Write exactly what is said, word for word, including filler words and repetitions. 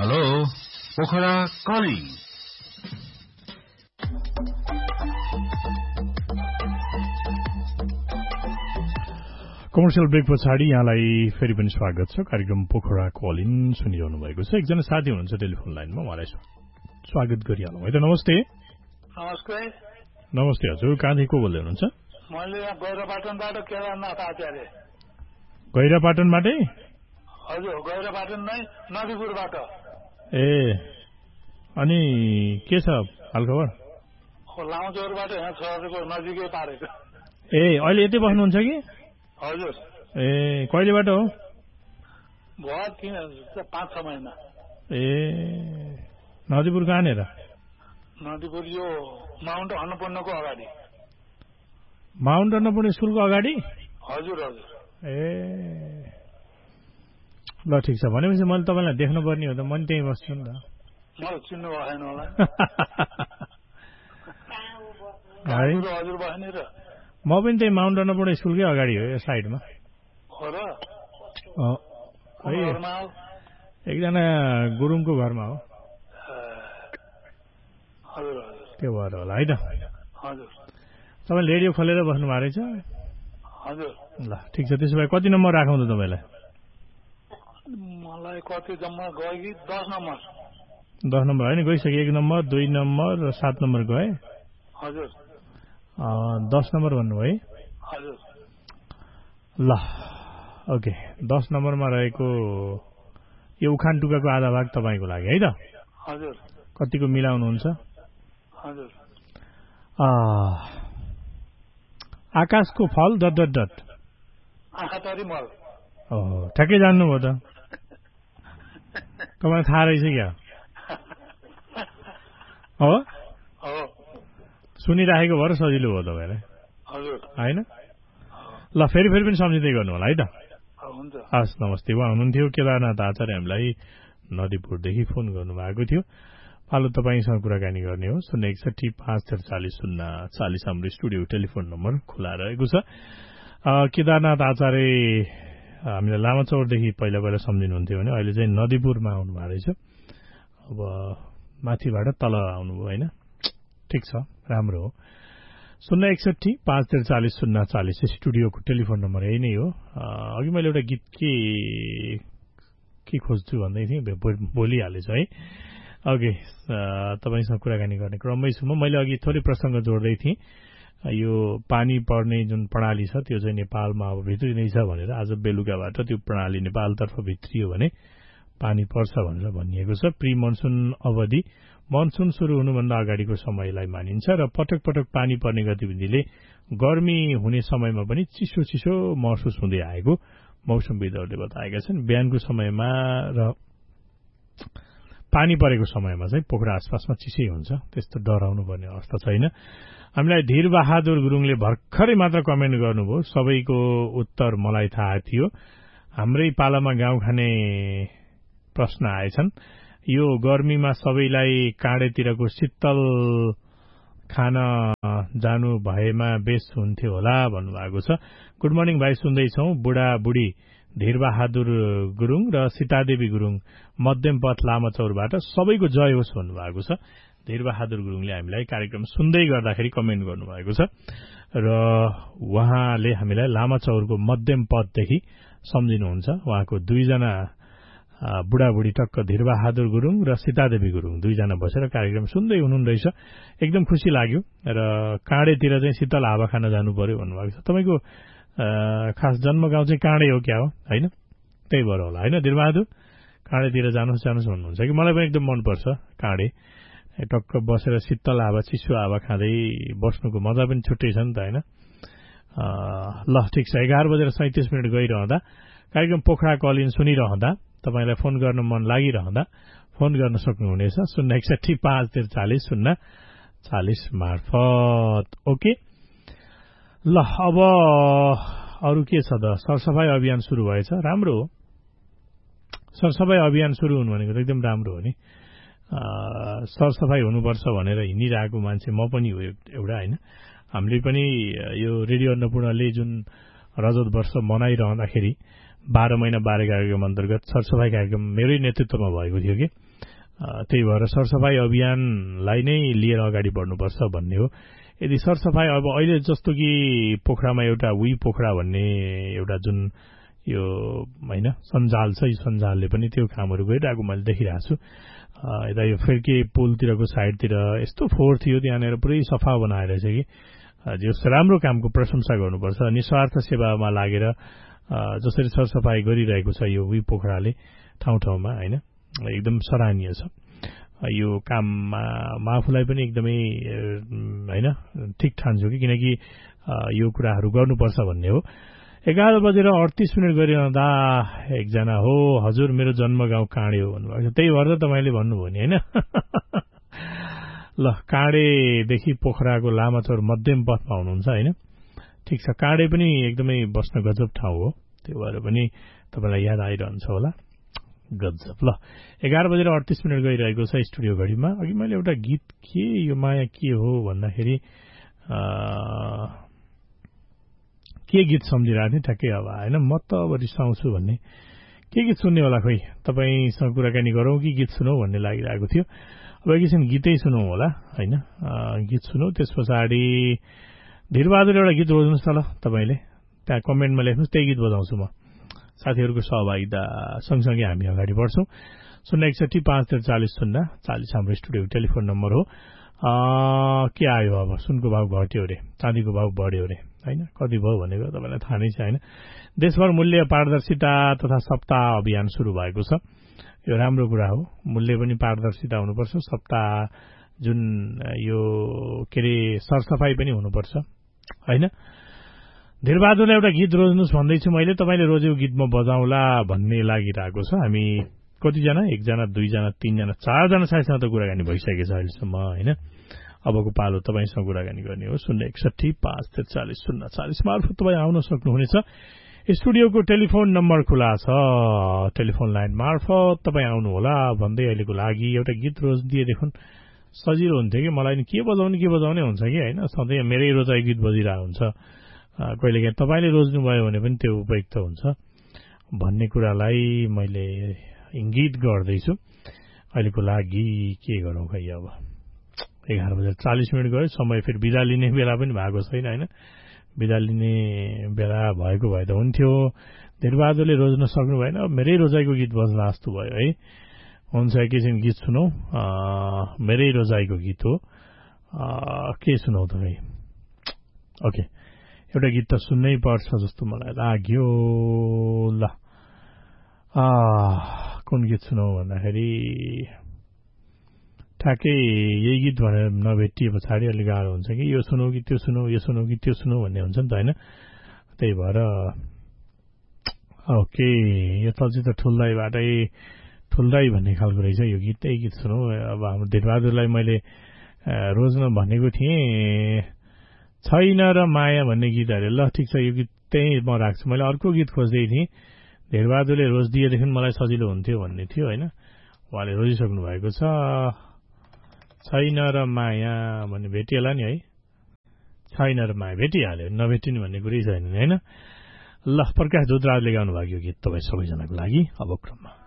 Hello Pokhara calling. Commercial brake पछाडि यहाँलाई फेरि पनि स्वागत छ। कार्यक्रम पोखरा कलिङ सुनिरहनु भएको छ। एकजना साथी हुनुहुन्छ टेलिफोन लाइनमा, उहाँलाई स्वागत गरिहालौँ है त। नमस्ते। नमस्ते। नमस्ते हजुर, कहाँदेखि को बोल्दै हुनुहुन्छ? मैले गैरापाटनबाट केदारनाथ आचार्य। गैरापाटनबाटै? हजुर, गैरापाटन नै नदीपुरबाट। ए, अनि के छ हालखबर? लामाचौरबाट यहाँ सहरको नजिकै पारेको। ए, अहिले यतै बस्नुहुन्छ कि? हजुर। ए, कहिलेबाट हो? भयो तिन पाँच छ महिना। ए, नदीपुर कहाँनिर? नदीपुर यो माउन्ट अन्नपूर्णको अगाडि। माउन्ट अन्नपूर्ण स्कुलको अगाडि? हजुर हजुर। ए, ल ठिक छ। भनेपछि मैले तपाईँलाई देख्नु पर्ने हो त, म नि त्यहीँ बस्छु नि त। मलाई चिन्नु भएन होला। हजुर बस्ने र म पनि त्यही माउन्ट अन्नपूर्ण स्कुलकै अगाडि हो, यो साइडमा। हो र? एकजना गुरुङको घरमा हो। हजुर हजुर। त्यो भएर होला है त। हजुर। तपाईँले रेडियो खोलेर बस्नु भएको रहेछ? हजुर। ल ठिक छ। त्यसो भए कति नम्बर राखौँ त तपाईँलाई? मलाई कति नम्बर गयो कि दस नम्बर। दस नम्बर होइन, गइसक्यो। एक नम्बर, दुई नम्बर र सात नम्बर गए। हजुर। दस नम्बर भन्नुभयो है? हजुर। ल ओके, दस नम्बरमा रहेको यो उखान टुकाको आधा भाग तपाईँको लागि है त। हजुर। कतिको मिलाउनुहुन्छ? हजुर। आकाशको फल डट डट डट। आँखातरी मल। ओहो, ठ्याक्कै जान्नुभयो त। तपाईँलाई थाहा रहेछ क्या? हो, सुनिराखेको भएर सजिलो भयो तपाईँलाई होइन? ल फेरि फेरि पनि सम्झिँदै गर्नु होला है त। हस्, नमस्ते। उहाँ हुनुहुन्थ्यो केदारनाथ आचार्य, हामीलाई नदीपुरदेखि फोन गर्नुभएको थियो। पालो तपाईँसँग कुराकानी गर्ने हो। शून्य एकसठी पाँच त्रिचालिस शून्य चालिस हाम्रो स्टुडियो टेलिफोन नम्बर खुला रहेको छ। केदारनाथ आचार्य हामीलाई लामाचौरदेखि पहिला पहिला सम्झिनुहुन्थ्यो भने अहिले चाहिँ नदीपुरमा आउनु भएको रहेछ। अब माथिबाट तल आउनुभयो होइन? ठिक छ, राम्रो हो। शून्य एकसठी पाँच त्रिचालिस शून्य चालिस स्टुडियोको टेलिफोन नम्बर यही नै हो। अघि मैले एउटा गीत के के खोज्छु भन्दै थिएँ, बोलिहालेछु है। ओके, तपाईँसँग कुराकानी गर्ने क्रममै छु म। मैले अघि थोरै प्रसङ्ग जोड्दै थिएँ। यो पानी पर्ने जुन प्रणाली छ त्यो चाहिँ नेपालमा अब भित्रिनै छ भनेर। आज बेलुकाबाट त्यो प्रणाली नेपालतर्फ भित्रियो भने पानी पर्छ भनेर भनिएको छ। प्री मनसुन अवधि मनसुन सुरु हुनुभन्दा अगाडिको समयलाई मानिन्छ र पटक पटक पानी पर्ने गतिविधिले गर्मी हुने समयमा पनि चिसो चिसो महसुस हुँदै आएको मौसमविदहरूले बताएका छन्। बिहानको समयमा र पानी परेको समयमा चाहिँ पोखरा आसपासमा चिसै हुन्छ, त्यस्तो डराउनु पर्ने अवस्था छैन। हामीलाई धीर बहादुर गुरुङले भर्खरै मात्र कमेन्ट गर्नुभयो। सबैको उत्तर मलाई थाहा थियो। हाम्रै पालामा गाउँ खाने प्रश्न आएछन्। यो गर्मीमा सबैलाई काँडेतिरको शीतल खान जानु भएमा बेस हुन्थ्यो होला भन्नुभएको छ। गुड मर्निङ भाइ, सुन्दैछौ। बुढा बुढी धीरबहादुर गुरुङ र सीतादेवी गुरुङ मध्यम पथ लामाचौरबाट सबैको जय होस् भन्नुभएको छ। धीरबहादुर गुरुङले हामीलाई कार्यक्रम सुन्दै गर्दाखेरि कमेन्ट गर्नुभएको छ र उहाँले हामीलाई लामाचौरको मध्यम पथदेखि सम्झिनुहुन्छ। उहाँको दुईजना बुढाबुढी टक्क धीरबहादुर गुरुङ र सीतादेवी गुरुङ दुईजना बसेर कार्यक्रम सुन्दै हुनुहुन्न रहेछ। एकदम खुसी लाग्यो। र काँडेतिर चाहिँ शीतल हावा खान जानु पर्यो भन्नुभएको छ। तपाईँको खास जन्म गाउँ चाहिँ काँडे हो क्या हो होइन? त्यही भएर होला होइन धीरबहादुर? काँडेतिर जानुहोस् जानुहोस् भन्नुहुन्छ कि? मलाई पनि एकदम मनपर्छ काँडे। टक्क बसेर शीतल हावा चिसो हावा खाँदै बस्नुको मजा पनि छुट्टै छ नि त होइन? ल ठिक छ। एघार बजेर सैँतिस मिनट गइरहँदा कार्यक्रम पोखरा कलिङ सुनिरहँदा तपाईँलाई फोन गर्न मन लागिरहँदा फोन गर्न सक्नुहुनेछ शून्य एकसठी पाँच त्रिचालिस शून्य चालिस मार्फत। ओके, ल अब अरू के छ त? सरसफाई अभियान सुरु भएछ, राम्रो हो। सरसफाई अभियान सुरु हुनु भनेको त एकदम राम्रो हो नि। सरसफाई हुनुपर्छ भनेर हिँडिरहेको मान्छे म पनि हो एउटा होइन। हामीले पनि यो रेडियो अन्नपूर्णले जुन रजत वर्ष मनाइरहँदाखेरि बाह्र महिना बाह्र कार्यक्रम अन्तर्गत सरसफाई कार्यक्रम मेरै नेतृत्वमा भएको थियो कि त्यही भएर सरसफाई अभियानलाई नै लिएर अगाडि बढ्नुपर्छ भन्ने हो। यदि सरसफाई अब अहिले जस्तो कि पोखरामा एउटा उही पोखरा भन्ने एउटा जुन यो होइन सञ्जाल छ, यो सञ्जालले पनि त्यो कामहरू गरिरहेको मैले देखिरहेको छु। यता यो फिर्के पुलतिरको साइडतिर यस्तो फोहोर थियो, त्यहाँनिर पुरै सफा बनाएर चाहिँ कि जस राम्रो कामको प्रशंसा गर्नुपर्छ। निस्वार्थ सेवामा लागेर जसरी सरसफाई गरिरहेको छ यो उही पोखराले ठाउँ ठाउँमा होइन, एकदम सराहनीय छ। यो काममा म आफूलाई पनि एकदमै होइन ठिक ठान्छु कि किनकि यो कुराहरू गर्नुपर्छ भन्ने हो। एघार बजेर अडतिस मिनट गरिरहँदा एकजना हो, हजुर मेरो जन्म गाउँ काँडे हो भन्नुभएको छ। त्यही भएर त तपाईँले भन्नुभयो नि होइन। ल, काँडेदेखि पोखराको लामाचौर मध्यम पथमा हुनुहुन्छ होइन, ठिक छ। काँडे पनि एकदमै बस्न गजब ठाउँ हो, त्यो भएर पनि तपाईँलाई याद आइरहन्छ होला। गजब। ल, एघार बजेर अडतिस मिनट गइरहेको छ स्टुडियो घडीमा। अघि मैले एउटा गीत के यो माया के हो भन्दाखेरि के गीत सम्झिरहेको थिएँ ठ्याक्कै अब होइन। म त अब रिसाउँछु भन्ने के गीत सुन्ने होला, खोइ तपाईँसँग कुराकानी गरौँ कि गीत सुनौ भन्ने लागिरहेको थियो। अब एकैछिन गीतै सुनौँ होला होइन, गीत सुनौ। त्यस पछाडि धीरबहादुर एउटा गीत रोज्नुहोस् न ल तपाईँले, त्यहाँ कमेन्टमा लेख्नुहोस्, त्यही गीत बजाउँछु म। साथीहरूको सहभागिता सँगसँगै हामी अगाडि बढ्छौँ। शून्य एकसठी पाँच त्रिचालिस शून्य चालिस हाम्रो स्टुडियोको टेलिफोन नम्बर हो। के आयो अब, सुनको भाव घट्यो अरे, चाँदीको भाव बढ्यो अरे होइन, कति भयो भनेको तपाईँलाई थाहा नै छ होइन। देशभर मूल्य पारदर्शिता तथा सप्ताह अभियान सुरु भएको छ। यो राम्रो कुरा हो, मूल्य पनि पारदर्शिता हुनुपर्छ, सप्ताह जुन यो के अरे सरसफाई पनि हुनुपर्छ होइन। धीरबहादुरलाई एउटा गीत रोज्नुहोस् भन्दैछु मैले, तपाईँले रोजेको गीत म बजाउँला भन्ने लागिरहेको छ। हामी कतिजना, एकजना, दुईजना, तीनजना, चारजना साथीसँग त कुराकानी भइसकेको छ अहिलेसम्म होइन। अबको पालो तपाईँसँग कुराकानी गर्ने हो। शून्य एकसठी पाँच त्रिचालिस शून्य चालिस मार्फत तपाईँ आउन सक्नुहुनेछ। स्टुडियोको टेलिफोन नम्बर खुला छ, टेलिफोन लाइन मार्फत तपाईँ आउनुहोला भन्दै अहिलेको लागि एउटा गीत रोजिदिएदेखि सजिलो हुन्थ्यो कि मलाई नि के बजाउने के बजाउने हुन्छ कि होइन। सधैँ मेरै रोजाइ गीत बजिरहेको हुन्छ, कहिलेकाहीँ तपाईँले रोज्नुभयो भने पनि त्यो उपयुक्त हुन्छ भन्ने कुरालाई मैले इङ्गित गर्दैछु। अहिलेको लागि के गरौँ खै, अब एघार बजेर चालिस मिनट गयो, समय फेरि बिदा लिने बेला पनि भएको छैन होइन। बिदा लिने बेला भएको भए त हुन्थ्यो। धीरबहादुरले रोज्न सक्नु भएन, अब मेरै रोजाइको गीत बज्ला जस्तो भयो है। हुन्छ, एकैछिन गीत सुनौ, मेरै रोजाइको गीत हो। के सुनौ त खै, ओके एउटा गीत त सुन्नै पर्छ जस्तो मलाई लाग्यो। ल, कुन गीत सुनौ भन्दाखेरि ठ्याक्कै यही गीत भनेर नभेटिए पछाडि अलिक गाह्रो हुन्छ कि यो सुनौ कि त्यो सुनौ, यो सुनौ कि त्यो सुनौ भन्ने हुन्छ नि त होइन। त्यही भएर ओके, यो चलचित्र ठुल्दाईबाटै ठुल्दाई भन्ने खालको रहेछ यो गीत, त्यही गीत सुनौ। अब हाम्रो धीरबहादुरलाई मैले रोज्न भनेको थिएँ, छैन र माया भन्ने गीत अरे। ल ठिक छ, यो गीत त्यही म राख्छु। मैले अर्को गीत खोज्दै थिएँ, धीरबहादुरले रोजिदिएदेखि मलाई सजिलो हुन्थ्यो भन्ने थियो होइन, उहाँले रोजिसक्नु भएको छ। छैन र माया भन्ने भेटिएला नि है, छैन र माया भेटिहाल्यो, नभेटिने भन्ने कुरै छैन होइन। ल, प्रकाश धुतराजले गाउनु भएको यो गीत तपाईँ सबैजनाको लागि अब क्रममा।